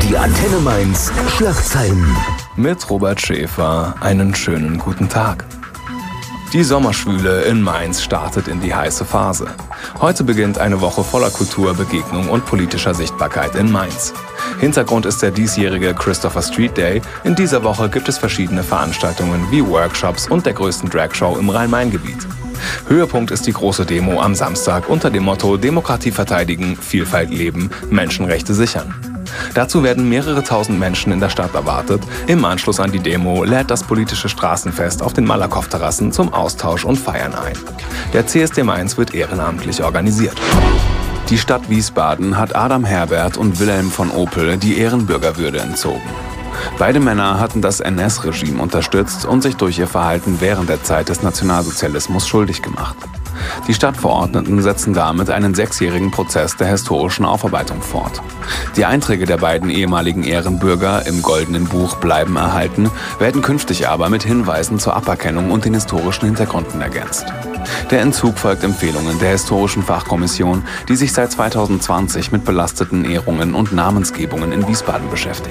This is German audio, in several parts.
Die Antenne Mainz Schlagzeilen. Mit Robert Schäfer einen schönen guten Tag. Die Sommerschwüle in Mainz startet in die heiße Phase. Heute beginnt eine Woche voller Kultur, Begegnung und politischer Sichtbarkeit in Mainz. Hintergrund ist der diesjährige Christopher Street Day. In dieser Woche gibt es verschiedene Veranstaltungen wie Workshops und der größten Dragshow im Rhein-Main-Gebiet. Höhepunkt ist die große Demo am Samstag unter dem Motto Demokratie verteidigen, Vielfalt leben, Menschenrechte sichern. Dazu werden mehrere tausend Menschen in der Stadt erwartet. Im Anschluss an die Demo lädt das politische Straßenfest auf den Malakoff-Terrassen zum Austausch und Feiern ein. Der CSD Mainz wird ehrenamtlich organisiert. Die Stadt Wiesbaden hat Adam Herbert und Wilhelm von Opel die Ehrenbürgerwürde entzogen. Beide Männer hatten das NS-Regime unterstützt und sich durch ihr Verhalten während der Zeit des Nationalsozialismus schuldig gemacht. Die Stadtverordneten setzen damit einen 6-jährigen Prozess der historischen Aufarbeitung fort. Die Einträge der beiden ehemaligen Ehrenbürger im Goldenen Buch bleiben erhalten, werden künftig aber mit Hinweisen zur Aberkennung und den historischen Hintergründen ergänzt. Der Entzug folgt Empfehlungen der Historischen Fachkommission, die sich seit 2020 mit belasteten Ehrungen und Namensgebungen in Wiesbaden beschäftigt.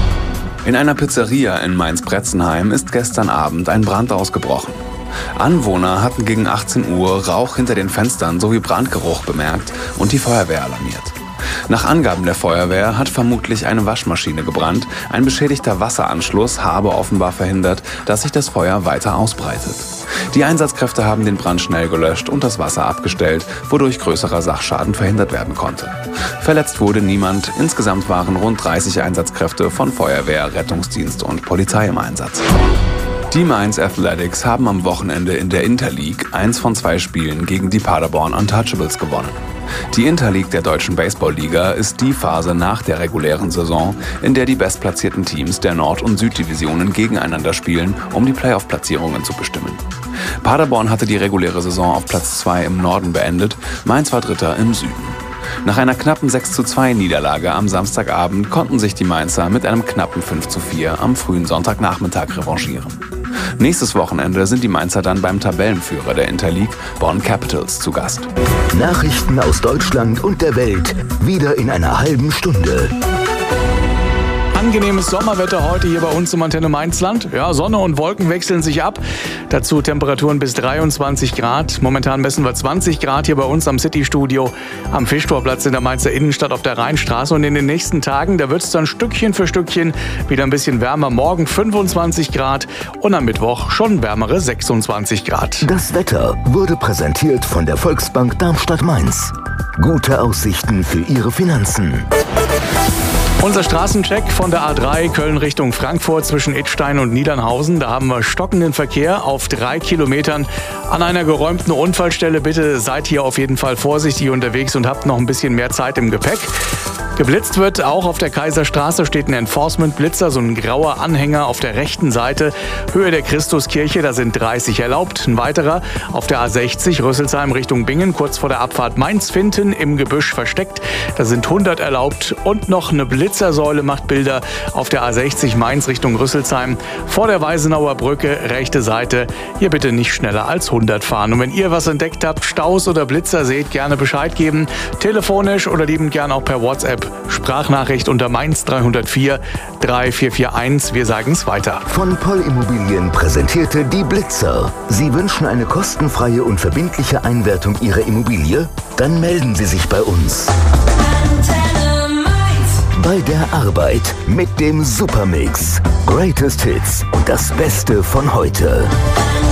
In einer Pizzeria in Mainz-Bretzenheim ist gestern Abend ein Brand ausgebrochen. Anwohner hatten gegen 18 Uhr Rauch hinter den Fenstern sowie Brandgeruch bemerkt und die Feuerwehr alarmiert. Nach Angaben der Feuerwehr hat vermutlich eine Waschmaschine gebrannt. Ein beschädigter Wasseranschluss habe offenbar verhindert, dass sich das Feuer weiter ausbreitet. Die Einsatzkräfte haben den Brand schnell gelöscht und das Wasser abgestellt, wodurch größerer Sachschaden verhindert werden konnte. Verletzt wurde niemand. Insgesamt waren rund 30 Einsatzkräfte von Feuerwehr, Rettungsdienst und Polizei im Einsatz. Die Mainz Athletics haben am Wochenende in der Interleague 1 von 2 Spielen gegen die Paderborn Untouchables gewonnen. Die Interleague der Deutschen Baseball-Liga ist die Phase nach der regulären Saison, in der die bestplatzierten Teams der Nord- und Süddivisionen gegeneinander spielen, um die Playoff-Platzierungen zu bestimmen. Paderborn hatte die reguläre Saison auf Platz 2 im Norden beendet, Mainz war Dritter im Süden. Nach einer knappen 6:2 Niederlage am Samstagabend konnten sich die Mainzer mit einem knappen 5:4 am frühen Sonntagnachmittag revanchieren. Nächstes Wochenende sind die Mainzer dann beim Tabellenführer der Interleague, Bonn Capitals, zu Gast. Nachrichten aus Deutschland und der Welt, wieder in einer halben Stunde. Angenehmes Sommerwetter heute hier bei uns im Antenne Mainzland. Ja, Sonne und Wolken wechseln sich ab. Dazu Temperaturen bis 23 Grad. Momentan messen wir 20 Grad hier bei uns am City-Studio am Fischtorplatz in der Mainzer Innenstadt auf der Rheinstraße. Und in den nächsten Tagen, da wird es dann Stückchen für Stückchen wieder ein bisschen wärmer. Morgen 25 Grad und am Mittwoch schon wärmere 26 Grad. Das Wetter wurde präsentiert von der Volksbank Darmstadt-Mainz. Gute Aussichten für Ihre Finanzen. Unser Straßencheck von der A3 Köln Richtung Frankfurt zwischen Idstein und Niedernhausen. Da haben wir stockenden Verkehr auf 3 Kilometern an einer geräumten Unfallstelle. Bitte seid hier auf jeden Fall vorsichtig unterwegs und habt noch ein bisschen mehr Zeit im Gepäck. Geblitzt wird auch auf der Kaiserstraße, steht ein Enforcement-Blitzer, so ein grauer Anhänger auf der rechten Seite, Höhe der Christuskirche, da sind 30 erlaubt. Ein weiterer auf der A60 Rüsselsheim Richtung Bingen, kurz vor der Abfahrt Mainz-Finten, im Gebüsch versteckt, da sind 100 erlaubt. Und noch eine Blitzersäule macht Bilder auf der A60 Mainz Richtung Rüsselsheim, vor der Weisenauer Brücke, rechte Seite, hier bitte nicht schneller als 100 fahren. Und wenn ihr was entdeckt habt, Staus oder Blitzer seht, gerne Bescheid geben, telefonisch oder liebend gern auch per WhatsApp. Sprachnachricht unter Mainz 304 3441. Wir sagen es weiter. Von Poll Immobilien präsentierte die Blitzer. Sie wünschen eine kostenfreie und verbindliche Einwertung Ihrer Immobilie? Dann melden Sie sich bei uns. Bei der Arbeit mit dem Supermix. Greatest Hits und das Beste von heute.